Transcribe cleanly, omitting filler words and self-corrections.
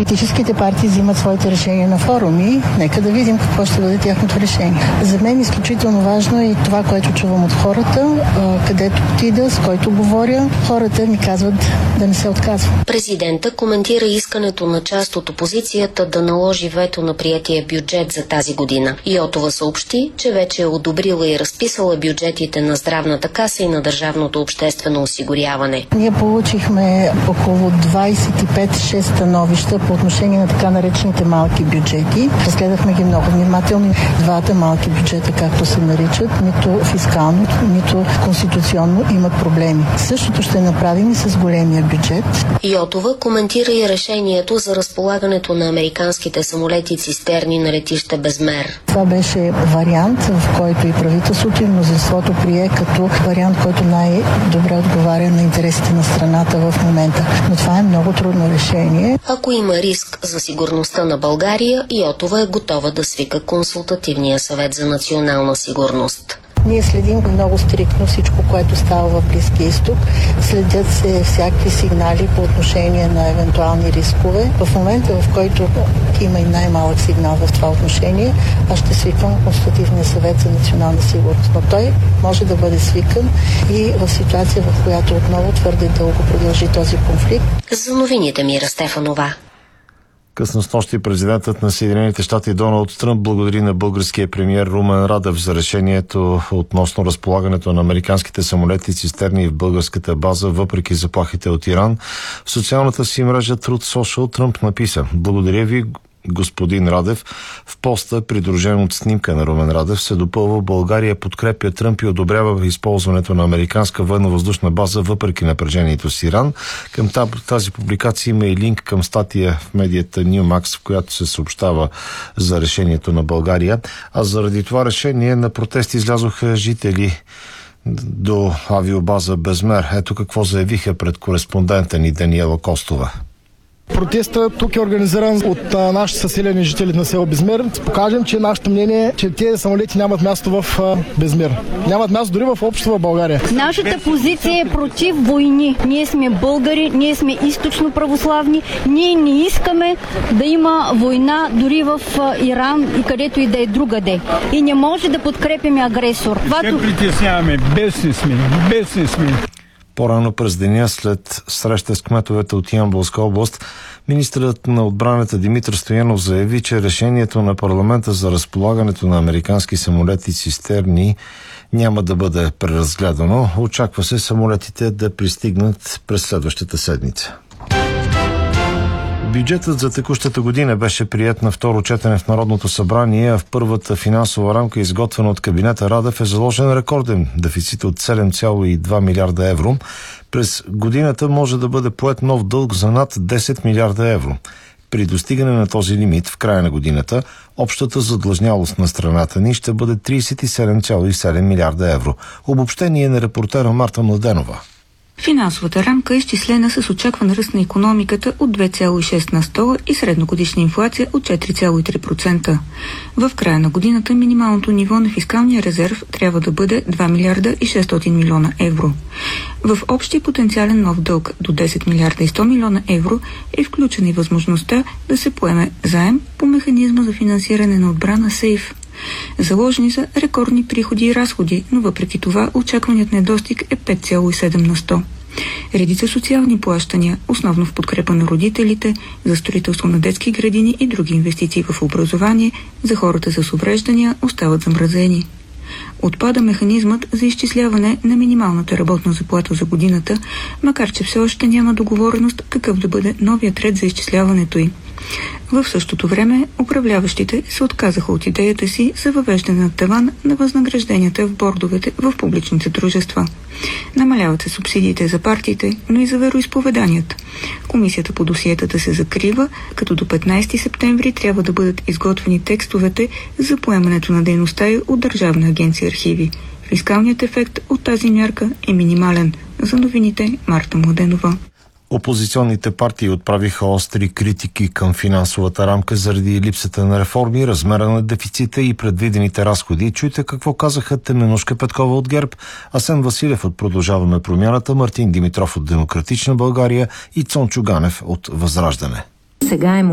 Политическите партии взимат своите решения на форуми. Нека да видим какво ще бъде тяхното решение. За мен изключително важно е и това, което чувам от хората, където отида, с който говоря. Хората ми казват да не се отказвам. Президента коментира искането на част от опозицията да наложи вето на приетия бюджет за тази година. Йотова съобщи, че вече е одобрила и разписала бюджетите на Здравната каса и на Държавното обществено осигуряване. Ние получихме около 25-6 становища по отношение на така наречените малки бюджети. Разгледахме ги много внимателно. Двата малки бюджета, както се наричат, нито фискално, нито конституционно имат проблеми. Същото ще направим и с големия бюджет. Йотова коментира и решението за разполагането на американските самолети цистерни на летище Безмер. Това беше вариант, в който и правителството и мнозинството прие като вариант, който най-добре отговаря на интересите на страната в момента. Но това е много трудно решение. Ако има риск за сигурността на България, Йотова е готова да свика Консултативния съвет за национална сигурност. Ние следим много стриктно всичко, което става в Близкия изток. Следят се всякакви сигнали по отношение на евентуални рискове. В момента, в който има и най-малък сигнал в това отношение, аз ще свикам Консултативния съвет за национална сигурност. Но той може да бъде свикан и в ситуация, в която отново твърде дълго продължи този конфликт. За новините Мира Стефанова. Късно снощи президентът на Съединените щати Доналд Тръмп благодари на българския премиер Румен Радев за решението относно разполагането на американските самолети цистерни в българската база, въпреки заплахите от Иран. В социалната си мрежа Truth Social Тръмп написа: "Благодаря ви, господин Радев." В поста, придружен от снимка на Румен Радев, се допълва: "България подкрепя Тръмп и одобрява използването на американска военно-въздушна база въпреки напрежението с Иран." Към тази публикация има и линк към статия в медията Newmax, в която се съобщава за решението на България. А заради това решение на протести излязоха жители до авиобаза Безмер. Ето какво заявиха пред кореспондента ни Даниела Костова. Протестът тук е организиран от нашите съселени жители на село Безмер. Покажем, че нашето мнение е, че тези самолети нямат място в Безмер. Нямат място дори в общество в България. Нашата позиция е против войни. Ние сме българи, ние сме източно православни. Ние не искаме да има война дори в Иран и където и да е другаде. И не може да подкрепяме агресор. Ще притесняваме. Бесни сме. По-рано през деня, след среща с кметовете от Ямболска област, министърът на отбраната Димитър Стоянов заяви, че решението на парламента за разполагането на американски самолети цистерни няма да бъде преразгледано. Очаква се самолетите да пристигнат през следващата седмица. Бюджетът за текущата година беше приет на второ четене в Народното събрание, а в първата финансова рамка, изготвена от кабинета Радев, е заложен рекорден дефицит от 7,2 милиарда евро. През годината може да бъде поет нов дълг за над 10 милиарда евро. При достигане на този лимит в края на годината, общата задлъжнялост на страната ни ще бъде 37,7 милиарда евро. Обобщение на репортера Марта Младенова. Финансовата рамка е изчислена с очакван ръст на икономиката от 2,6% и средногодишна инфлация от 4,3%. В края на годината минималното ниво на фискалния резерв трябва да бъде 2 милиарда и 600 милиона евро. В общия потенциален нов дълг до 10 милиарда и 100 милиона евро е включена и възможността да се поеме заем по механизма за финансиране на отбрана СЕЙФ. Заложени са рекордни приходи и разходи, но въпреки това очакваният недостиг е 5,7%. Редица социални плащания, основно в подкрепа на родителите, за строителство на детски градини и други инвестиции в образование за хората с увреждания, остават замразени. Отпада механизмът за изчисляване на минималната работна заплата за годината, макар че все още няма договореност какъв да бъде новият ред за изчисляването й. В същото време управляващите се отказаха от идеята си за въвеждане на таван на възнагражденията в бордовете в публичните дружества. Намаляват се субсидиите за партиите, но и за вероизповеданията. Комисията по досиетата се закрива, като до 15 септември трябва да бъдат изготвени текстовете за поемането на дейността й от Държавна агенция архиви. Фискалният ефект от тази мярка е минимален. За новините Марта Младенова. Опозиционните партии отправиха остри критики към финансовата рамка заради липсата на реформи, размера на дефицита и предвидените разходи. Чуйте какво казаха Теменужка Петкова от ГЕРБ, Асен Василев от Продължаваме промяната, Мартин Димитров от Демократична България и Цончо Ганев от Възраждане. Сега е